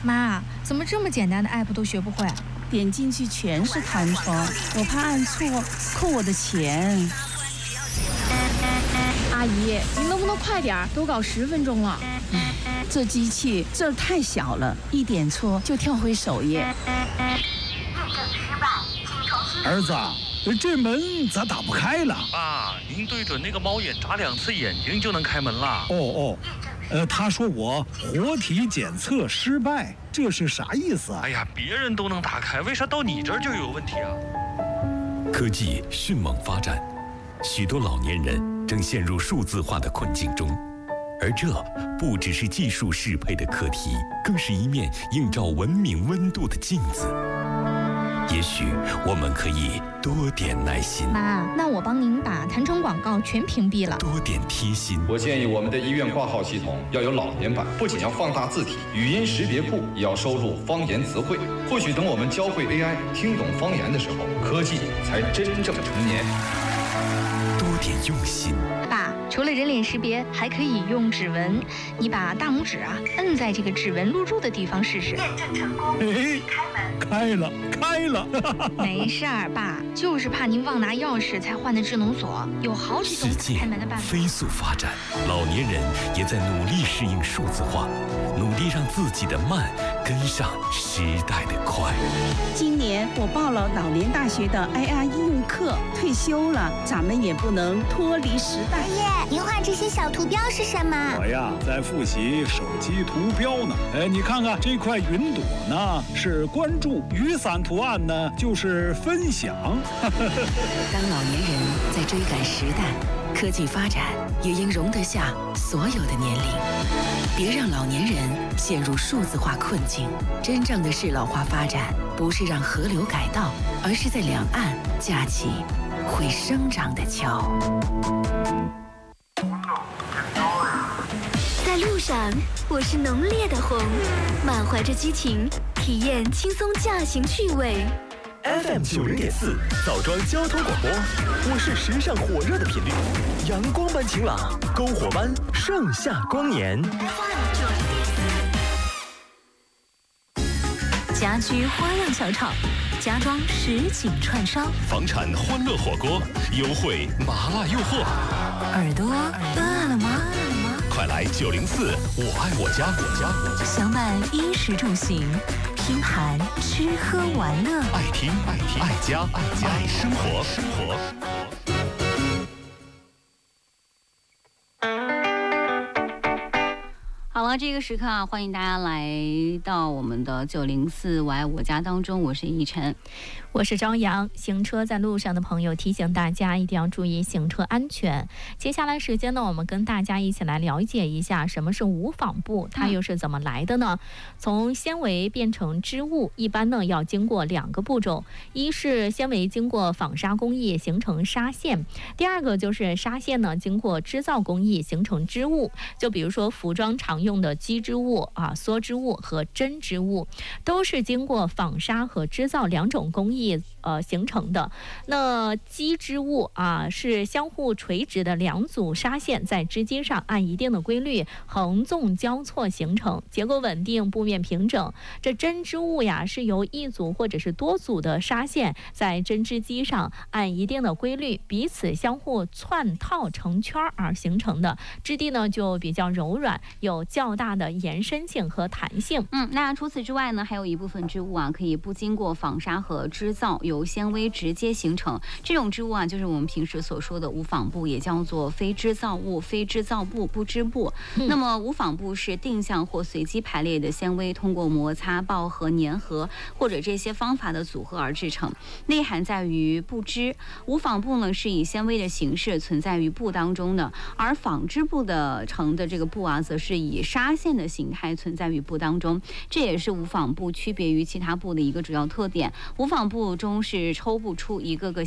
妈，怎么这么简单的 app 都学不会？ 点进去全是弹窗，我怕按错扣我的钱。 阿姨，您能不能快点？都搞10分钟了。 这机器字儿太小了，一点错就跳回首页。 儿子，这门咋打不开了？ 爸，您对准那个猫眼眨2次眼睛就能开门了。 他说我活体检测失败，这是啥意思啊？ 哎呀，别人都能打开，为啥到你这儿就有问题啊？ 科技迅猛发展，许多老年人正陷入数字化的困境中，而这不只是技术适配的课题，更是一面映照文明温度的镜子。也许我们可以多点耐心。 妈，那我帮您把弹窗广告全屏蔽了。 多点贴心。 我建议我们的医院挂号系统要有老年版，不仅要放大字体，语音识别库也要收录方言词汇。或许等我们教会 AI 听懂方言的时候，科技才真正成年。 多点用心。 爸，除了人脸识别，还可以用指纹。你把大拇指摁在这个指纹录入的地方试试。 验证成功， 开了。 没事儿，爸，就是怕您忘拿钥匙才换的智能锁，有好几种开门的办法。 世界飞速发展，老年人也在努力适应数字化，努力让自己的慢跟上时代的快。 今年我报了老年大学的 IR 应用课，退休了，咱们也不能脱离时代。 爷爷，您画这些小图标是什么？ 我呀，在复习手机图标呢。你看看这块云朵呢，是关注；雨伞图案呢，就是分享。 当老年人在追赶时代，科技发展也应容得下所有的年龄。别让老年人陷入数字化困境。真正的适老化发展，不是让河流改道，而是在两岸架起会生长的桥。 在路上，我是浓烈的红，满怀着激情，体验轻松驾行趣味。 FM 90.4枣庄交通广播，我是时尚火热的频率，阳光般晴朗，篝火般盛夏光年。 家居花样小炒，家装实景串烧， 房产欢乐火锅，优惠麻辣诱惑。 耳朵饿了吗？ 快来904我爱我家。 享满衣食住行，拼盘吃喝玩乐， 爱听爱家爱生活。 好了，这个时刻欢迎大家来到我们的904我爱我家当中，我是奕晨， 我是张扬。行车在路上的朋友，提醒大家一定要注意行车安全。接下来时间呢，我们跟大家一起来了解一下什么是无纺布，它又是怎么来的呢？从纤维变成织物，一般呢要经过2个步骤，一是纤维经过纺纱工艺形成纱线，第二个就是纱线呢经过织造工艺形成织物。就比如说服装常用的机织物梭织物和针织物，都是经过纺纱和织造2种工艺形成的。那机织物是相互垂直的2组纱线在织机上按一定的规律横纵交错形成，结构稳定，布面平整。这针织物是由1组或者是多组的纱线在针织机上按一定的规律彼此相互串套成圈而形成的，质地呢就比较柔软，有较大的延伸性和弹性。 那除此之外呢，还有一部分织物可以不经过纺纱和织造，由纤维直接形成。这种织物就是我们平时所说的无纺布，也叫做非织造物、非织造布、不织布。那么无纺布是定向或随机排列的纤维，通过摩擦、爆合、粘合或者这些方法的组合而制成，内涵在于不织。无纺布呢是以纤维的形式存在于布当中的，而纺织布的成的这个布则是以纱线的形态存在于布当中，这也是无纺布区别于其他布的一个主要特点。无纺布中是抽不出一个个